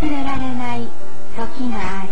忘れられない時がある。